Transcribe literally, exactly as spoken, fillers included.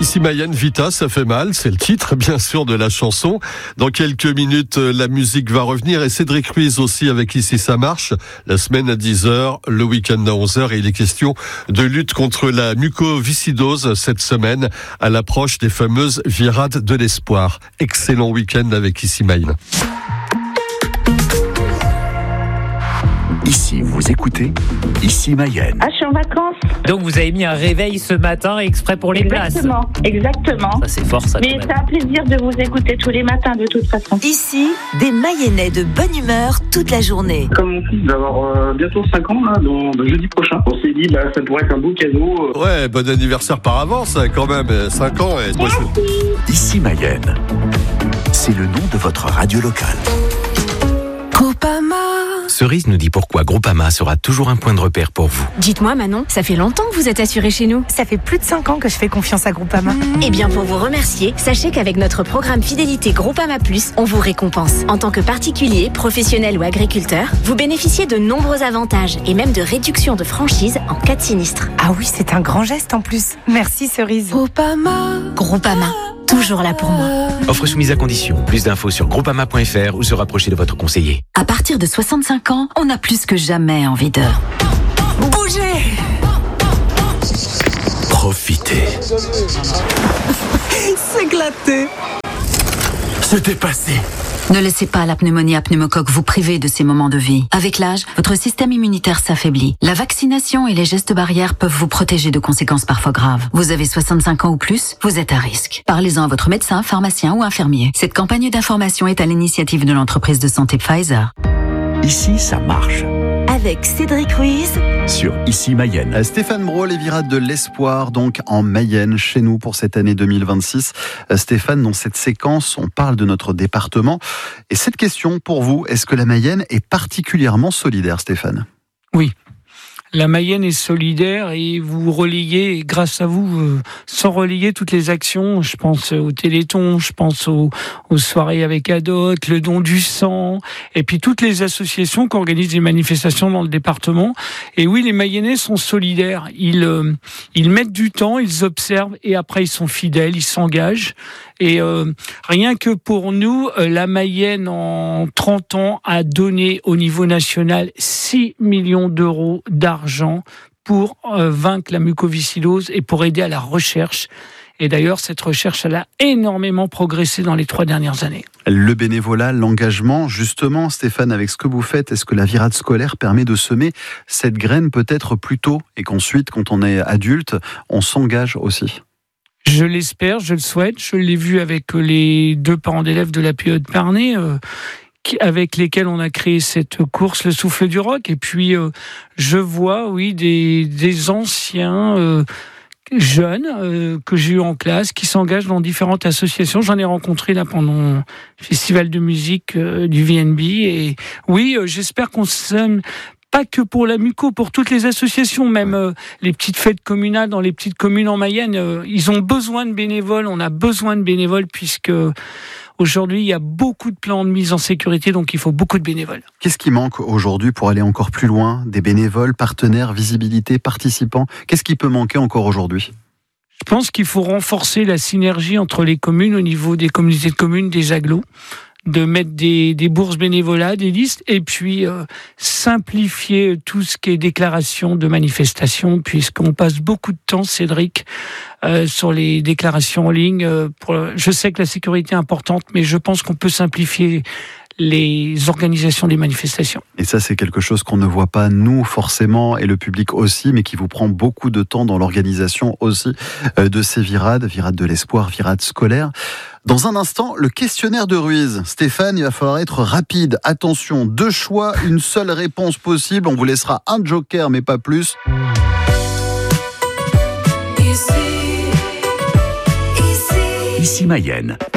Ici Mayenne, Vita, ça fait mal, c'est le titre bien sûr de la chanson. Dans quelques minutes, la musique va revenir et Cédric Ruiz aussi avec Ici ça marche. La semaine à dix heures, le week-end à onze heures et il est question de lutte contre la mucoviscidose cette semaine à l'approche des fameuses virades de l'espoir. Excellent week-end avec Ici Mayenne. Ici, vous écoutez Ici Mayenne. Ah, je suis en vacances. Donc vous avez mis un réveil ce matin exprès pour les places. Exactement, exactement. Ça c'est fort ça. Mais c'est un plaisir de vous écouter tous les matins de toute façon. Ici, des Mayennais de bonne humeur toute la journée. Comme mon fils va avoir euh, bientôt cinq ans, là, dans, dans jeudi prochain, on s'est dit bah ça pourrait être un beau cadeau. Ouais, bon anniversaire par avance quand même, cinq ans. Et... Merci. Ici Mayenne, c'est le nom de votre radio locale. Groupama. Cerise nous dit pourquoi Groupama sera toujours un point de repère pour vous. Dites-moi Manon, ça fait longtemps que vous êtes assuré chez nous. Ça fait plus de cinq ans que je fais confiance à Groupama. Eh bien pour vous remercier, sachez qu'avec notre programme Fidélité Groupama Plus, on vous récompense. En tant que particulier, professionnel ou agriculteur, vous bénéficiez de nombreux avantages et même de réductions de franchise en cas de sinistre. Ah oui, c'est un grand geste en plus. Merci Cerise. Groupama. Groupama. Toujours là pour moi. Offre soumise à condition. Plus d'infos sur groupama point f r ou se rapprocher de votre conseiller. À partir de soixante-cinq ans, on a plus que jamais envie de bouger. Profitez. S'éclater. C'était passé. Ne laissez pas la pneumonie à pneumocoque vous priver de ces moments de vie. Avec l'âge, votre système immunitaire s'affaiblit. La vaccination et les gestes barrières peuvent vous protéger de conséquences parfois graves. Vous avez soixante-cinq ans ou plus, vous êtes à risque. Parlez-en à votre médecin, pharmacien ou infirmier. Cette campagne d'information est à l'initiative de l'entreprise de santé Pfizer. Ici, ça marche. Avec Cédric Ruiz sur Ici Mayenne. Stéphane Brault, les virades de l'espoir, donc en Mayenne, chez nous pour cette année deux mille vingt-six. Stéphane, dans cette séquence, on parle de notre département. Et cette question pour vous, est-ce que la Mayenne est particulièrement solidaire, Stéphane ? Oui. La Mayenne est solidaire et vous relayez, grâce à vous, euh, sans relayer toutes les actions, je pense au Téléthon, je pense aux, aux soirées avec Adoc, le don du sang, et puis toutes les associations qui organisent des manifestations dans le département. Et oui, les Mayennais sont solidaires. Ils, euh, ils mettent du temps, ils observent, et après ils sont fidèles, ils s'engagent. Et euh, rien que pour nous, euh, la Mayenne, en trente ans, a donné au niveau national six millions d'euros d'argent pour euh, vaincre la mucoviscidose et pour aider à la recherche. Et d'ailleurs, cette recherche, elle a énormément progressé dans les trois dernières années. Le bénévolat, l'engagement, justement, Stéphane, avec ce que vous faites, est-ce que la virade scolaire permet de semer cette graine peut-être plus tôt et qu'ensuite, quand on est adulte, on s'engage aussi ? Je l'espère, je le souhaite. Je l'ai vu avec les deux parents d'élèves de la P E de Parnay, euh, qui, avec lesquels on a créé cette course, le Souffle du Roc. Et puis, euh, je vois, oui, des, des anciens euh, jeunes euh, que j'ai eu en classe qui s'engagent dans différentes associations. J'en ai rencontré là pendant le festival de musique euh, du V N B. Et oui, euh, j'espère qu'on s'aime. Pas que pour la muco, pour toutes les associations, même euh, les petites fêtes communales dans les petites communes en Mayenne, euh, ils ont besoin de bénévoles, on a besoin de bénévoles puisque aujourd'hui il y a beaucoup de plans de mise en sécurité, donc il faut beaucoup de bénévoles. Qu'est-ce qui manque aujourd'hui pour aller encore plus loin ? Des bénévoles, partenaires, visibilité, participants ? Qu'est-ce qui peut manquer encore aujourd'hui ? Je pense qu'il faut renforcer la synergie entre les communes au niveau des communautés de communes, des agglos, de mettre des, des bourses bénévolat, des listes, et puis euh, simplifier tout ce qui est déclaration de manifestation, puisqu'on passe beaucoup de temps, Cédric, euh, sur les déclarations en ligne. Euh, pour, je sais que la sécurité est importante, mais je pense qu'on peut simplifier les organisations des manifestations. Et ça, c'est quelque chose qu'on ne voit pas, nous, forcément, et le public aussi, mais qui vous prend beaucoup de temps dans l'organisation aussi euh, de ces virades, virades de l'espoir, virades scolaires. Dans un instant, le questionnaire de Ruiz. Stéphane, il va falloir être rapide. Attention, deux choix, une seule réponse possible. On vous laissera un joker, mais pas plus. Ici Mayenne,